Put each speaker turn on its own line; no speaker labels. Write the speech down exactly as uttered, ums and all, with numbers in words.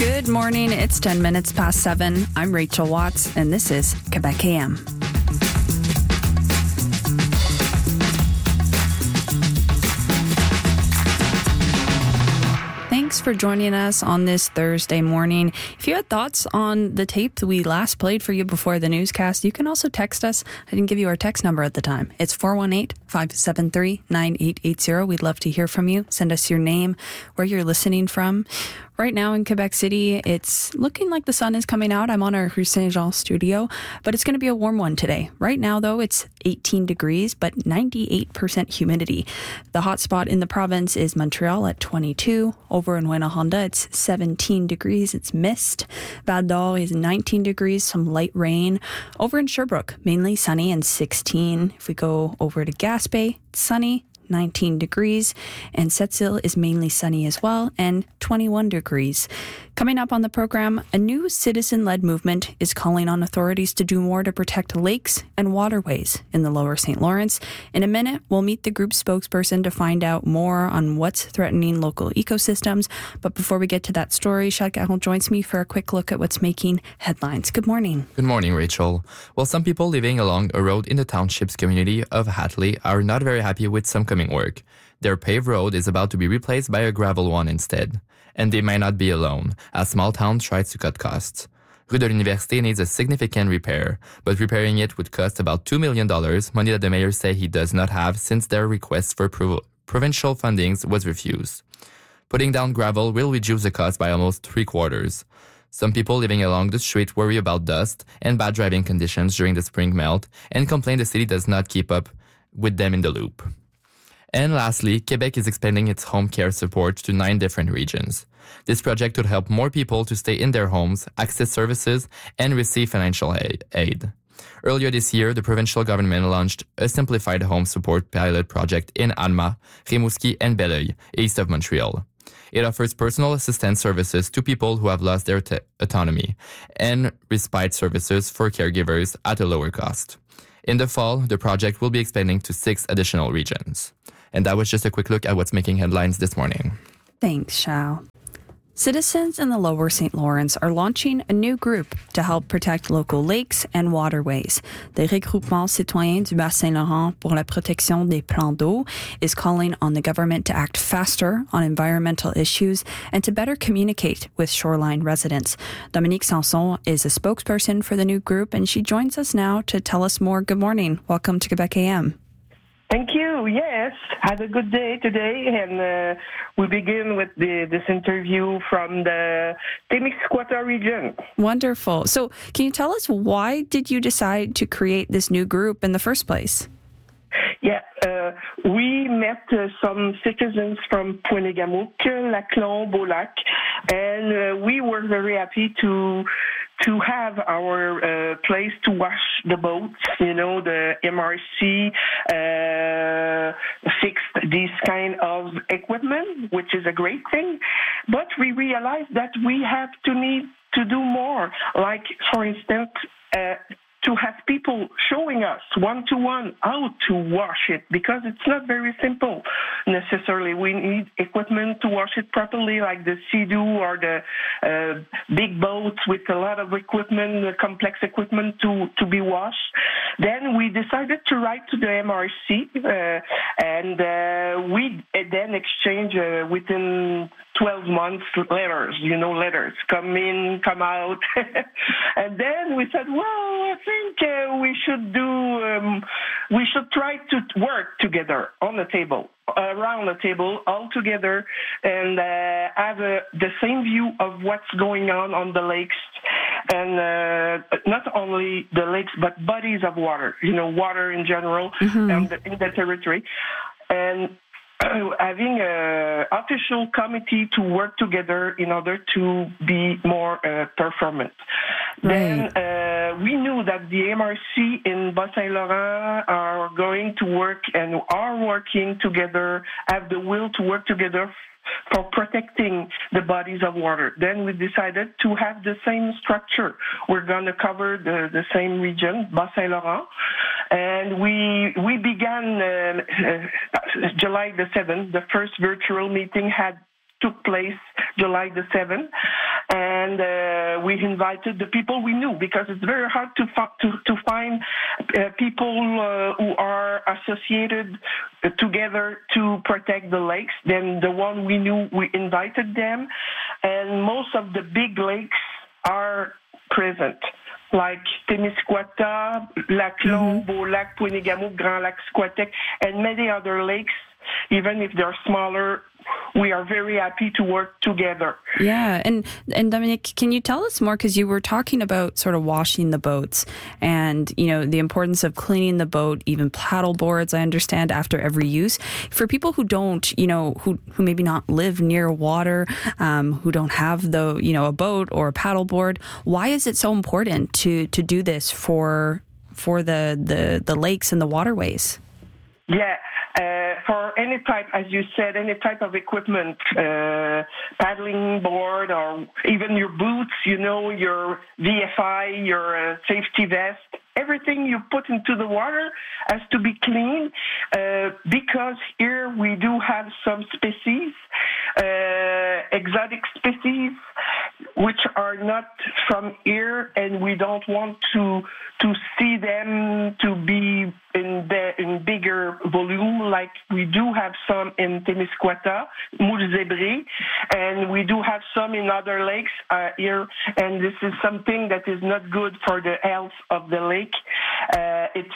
Good morning. It's ten minutes past seven. I'm Rachel Watts, and this is Quebec A M. Thanks for joining us on this Thursday morning. If you had thoughts on the tape that we last played for you before the newscast, you can also text us. I didn't give you our text number at the time. It's four one eight, five seven three, nine eight eight zero. We'd love to hear from you. Send us your name, where you're listening from. Right now in Quebec City, it's looking like the sun is coming out. I'm on our Rue Saint-Jean studio, but it's going to be a warm one today. Right now, though, it's eighteen degrees, but ninety-eight percent humidity. The hot spot in the province is Montreal at twenty-two. Over in Winahonda, it's seventeen degrees. It's mist. Val-d'Or is nineteen degrees, some light rain. Over in Sherbrooke, mainly sunny and sixteen. If we go over to Gaspé, it's sunny, nineteen degrees, and Sept-Îles is mainly sunny as well, and twenty-one degrees. Coming up on the program, a new citizen-led movement is calling on authorities to do more to protect lakes and waterways in the Lower Saint Lawrence. In a minute, we'll meet the group's spokesperson to find out more on what's threatening local ecosystems. But before we get to that story, Charles Caron joins me for a quick look at what's making headlines. Good morning.
Good morning, Rachel. Well, some people living along a road in the township's community of Hatley are not very happy with some coming work. Their paved road is about to be replaced by a gravel one instead. And they might not be alone, as small towns try to cut costs. Rue de l'Université needs a significant repair, but repairing it would cost about two million dollars, money that the mayor said he does not have since their request for prov- provincial fundings was refused. Putting down gravel will reduce the cost by almost three quarters. Some people living along the street worry about dust and bad driving conditions during the spring melt and complain the city does not keep up with them in the loop. And lastly, Quebec is expanding its home care support to nine different regions. This project would help more people to stay in their homes, access services, and receive financial aid. Earlier this year, the provincial government launched a simplified home support pilot project in Alma, Rimouski, and Belleuil, east of Montreal. It offers personal assistance services to people who have lost their t- autonomy and respite services for caregivers at a lower cost. In the fall, the project will be expanding to six additional regions. And that was just a quick look at what's making headlines this morning.
Thanks, Charles. Citizens in the Lower Saint Lawrence are launching a new group to help protect local lakes and waterways. The Regroupement Citoyen du Bas-Saint-Laurent pour la protection des plans d'eau is calling on the government to act faster on environmental issues and to better communicate with shoreline residents. Dominique Sanson is a spokesperson for the new group, and she joins us now to tell us more. Good morning. Welcome to Quebec A M.
Thank you. Yes, had a good day today, and uh, we begin with the, this interview from the Témiscouata region.
Wonderful. So can you tell us, why did you decide to create this new group in the first place?
Yeah, uh, we met uh, some citizens from Pointe-Gamouk, Laclon, Beaulac, and uh, we were very happy to to have our uh, place to wash the boats. You know, the M R C uh, fixed this kind of equipment, which is a great thing. But we realized that we have to need to do more. Like, for instance, uh, to have people showing us one-to-one how to wash it, because it's not very simple necessarily. We need equipment to wash it properly, like the Sea-Doo or the uh, big boats with a lot of equipment, complex equipment to, to be washed. Then we decided to write to the M R C, uh, and uh, we then exchange uh, within twelve months letters, you know, letters come in, come out. And then we said, well, I think uh, we should do, um, we should try to work together on the table, around the table, all together, and uh, have a, the same view of what's going on on the lakes. And uh, not only the lakes, but bodies of water, you know, water in general, mm-hmm. and the, in the territory. And having an official committee to work together in order to be more uh, performant. Right. Then uh, we knew that the M R C in Bas-Saint-Laurent are going to work and are working together, have the will to work together for protecting the bodies of water. Then we decided to have the same structure. We're going to cover the, the same region, Bas-Saint-Laurent, and we we began uh, uh, July the seventh. The first virtual meeting had took place July the seventh, and uh, we invited the people we knew, because it's very hard to to, to find uh, people uh, who are associated together to protect the lakes. Then the one we knew, we invited them, and most of the big lakes are present, like Témiscouata, Lac Long, mm-hmm. Beau-Lac, Pointe-Égamook, Grand Lac, Squatec, and many other lakes. Even if they're smaller, we are very happy to work together.
Yeah, and and Dominique, can you tell us more? Because you were talking about sort of washing the boats, and you know the importance of cleaning the boat, even paddle boards. I understand after every use. For people who don't, you know, who who maybe not live near water, um, who don't have the you know a boat or a paddle board, why is it so important to to do this for for the the the lakes and the waterways?
Yeah. Uh, for any type, as you said, any type of equipment, uh, paddling board, or even your boots, you know, your V F I, your uh, safety vest, everything you put into the water has to be clean, uh, because here we do have some species, uh, exotic species, which are not from here, and we don't want to to see them to be in the, in bigger volume, like we do have some in Témiscouata, Moule Zébré, and we do have some in other lakes uh, here, and this is something that is not good for the health of the lake. Uh, it's